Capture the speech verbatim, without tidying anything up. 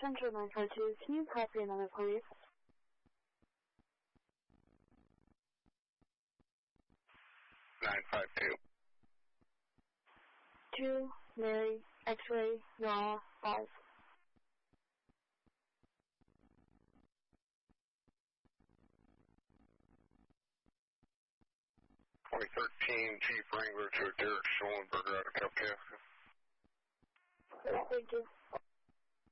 Central nine four two, can you copy your number, please? nine five two. two, Mary, X-ray, Nora, five. twenty thirteen Chief Wrangler to Derek Schoenberger out of Kalkaska. Thank you.